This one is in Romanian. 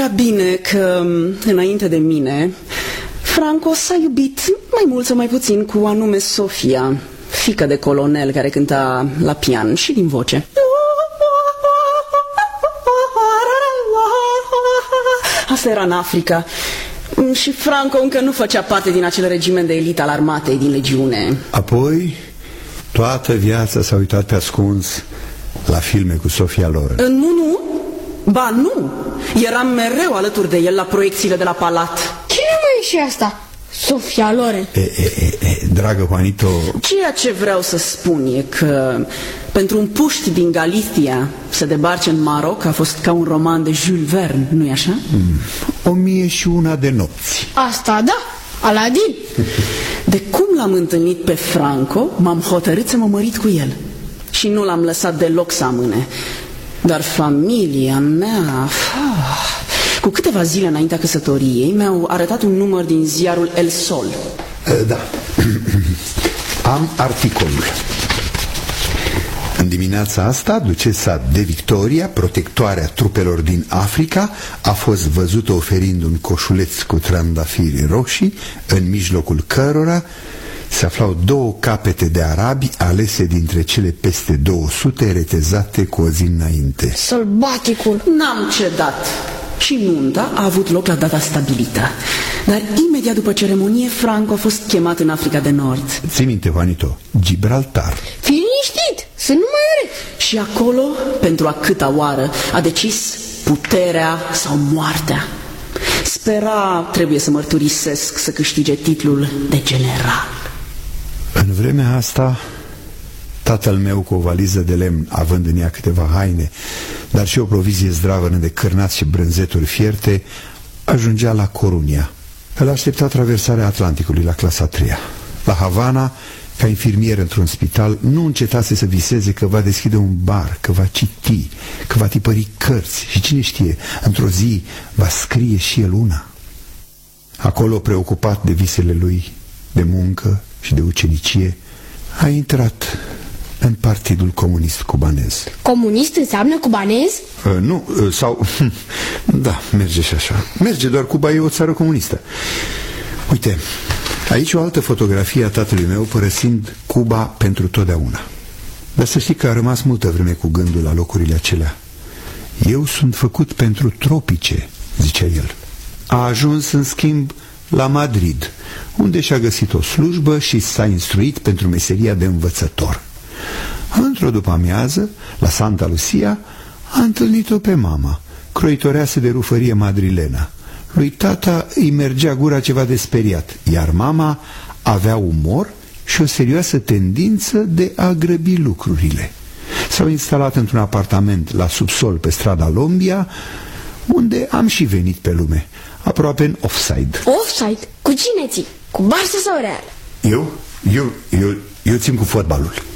bine că, înainte de mine, Franco s-a iubit mai mult sau mai puțin cu anume Sofia, fiica de colonel care cânta la pian și din voce. Asta era în Africa. Și Franco încă nu făcea parte din acel regiment de elită al armatei din legiune. Apoi, toată viața s-a uitat pe ascuns la filme cu Sofia Loren. Nu. Ba nu. Eram mereu alături de el la proiecțiile de la Palat. Cine mai e și asta? Sofia Loren. Dragă Juanito... Ceea ce vreau să spun e că pentru un puști din Galicia să debarce în Maroc a fost ca un roman de Jules Verne, nu-i așa? 1001 de nopți. Asta da, Aladin. De cum l-am întâlnit pe Franco, m-am hotărât să mă mărit cu el. Și nu l-am lăsat deloc să amâne. Dar familia mea... Cu câteva zile înaintea căsătoriei mi-au arătat un număr din ziarul El Sol. Da. Am articolul. În dimineața asta, ducesa de Victoria, protectoarea trupelor din Africa, a fost văzută oferind un coșuleț cu trandafiri roșii, în mijlocul cărora se aflau 2 capete de arabi alese dintre cele peste 200 retezate cu o zi înainte. Sălbaticul. N-am cedat. Și nunta a avut loc la data stabilită. Dar imediat după ceremonie, Franco a fost chemat în Africa de Nord. Ții minte, Juanito, Gibraltar. Fii liniștit, să nu mai are. Și acolo, pentru a câta oară, a decis puterea sau moartea. Spera, trebuie să mărturisesc, să câștige titlul de general. În vremea asta, tatăl meu, cu o valiză de lemn, având în ea câteva haine, dar și o provizie zdravănă de cârnați și brânzeturi fierte, ajungea la Corunia. Îl aștepta traversarea Atlanticului la clasa 3-a. La Havana, ca infirmier într-un spital, nu încetase să viseze că va deschide un bar, că va citi, că va tipări cărți și, cine știe, într-o zi va scrie și el una. Acolo, preocupat de visele lui, de muncă și de ucenicie, a intrat în Partidul Comunist Cubanez. Comunist înseamnă cubanez? Nu, sau... Da, merge și așa. Merge, doar Cuba e o țară comunistă. Uite, aici o altă fotografie a tatălui meu părăsind Cuba pentru totdeauna. Dar să știi că a rămas multă vreme cu gândul la locurile acelea. Eu sunt făcut pentru tropice, zicea el. A ajuns, în schimb, la Madrid, unde și-a găsit o slujbă și s-a instruit pentru meseria de învățător. Într-o după-amiază, la Santa Lucia, a întâlnit-o pe mama, croitoreasă de rufărie madrilena. Lui tata îi mergea gura ceva de speriat, iar mama avea umor și o serioasă tendință de a grăbi lucrurile. S-au instalat într-un apartament la subsol pe strada Lombia, unde am și venit pe lume, aproape în offside. Offside? Cu cine ții? Cu Barça sau Real? Eu țin cu fotbalul.